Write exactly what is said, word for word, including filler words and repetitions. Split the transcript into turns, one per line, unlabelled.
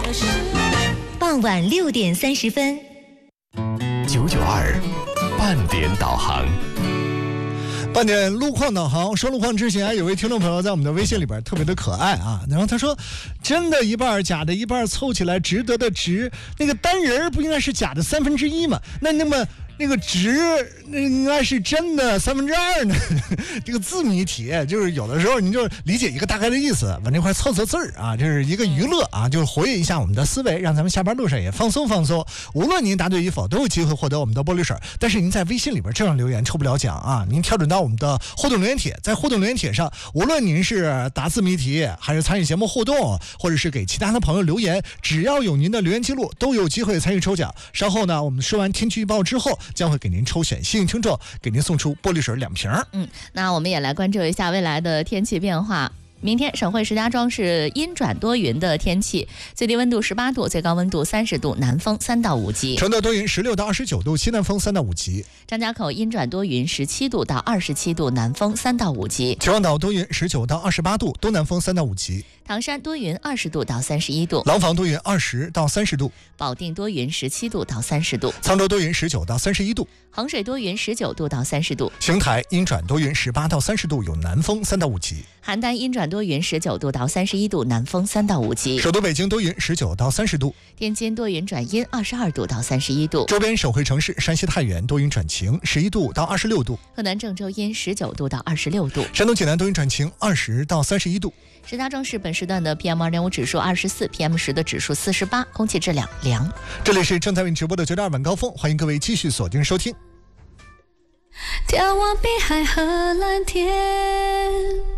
傍晚六点三十分，
九九二半点导航。
半点路况导航，说路况之前，有位听众朋友在我们的微信里边特别的可爱啊，然后他说，真的一半假的一半凑起来值得的值，那个单人不应该是假的三分之一吗？那那么那个值那应该是真的三分之二呢？这个字谜题就是有的时候你就理解一个大概的意思，往那块凑凑字儿啊，就是一个娱乐啊，就是活跃一下我们的思维，让咱们下班路上也放松放松。无论您答对与否，都有机会获得我们的玻璃水。但是您在微信里边这样留言抽不了奖啊！您跳转到我们的互动留言帖，在互动留言帖上，无论您是答字谜题，还是参与节目互动，或者是给其他的朋友留言，只要有您的留言记录，都有机会参与抽奖。稍后呢，我们说完天气预报之后，将会给您抽选幸运听众，给您送出玻璃水两瓶。
嗯，那我们也来关注一下未来的天气变化。明天省会石家庄是阴转多云的天气，最低温度十八度，最高温度三十度，南风三到五级。
承德多云十六到二十九度，西南风三到五级。
张家口阴转多云十七度到二十七度，南风三到五级。
秦皇岛多云十九到二十八度，东南风三到五级。
唐山多云二十度到三十一度。
廊坊多云二十到三十度。
保定多云十七度到三十度。
沧州多云十九到三十一度。
衡水多云十九度到三十度。
邢台阴转多云十八到三十度，有南风三到五级。
邯郸阴转多云十九度到三十一度，南风三到五级。
首都北京多云十九到三十度。
天津多云转阴二十二度到三十一度。
周边省会城市山西太原多云转晴十一度到二十六度。
河南郑州阴十九度到二十六度。
山东济南多云转晴二十到三十一度。
石家庄市本时段的 P M 二点五 指数二十四 ，P M 十 的指数四十八，空气质量良。
这里是正在为你直播的九点二晚高峰，欢迎各位继续锁定收听。
眺望碧海和蓝天。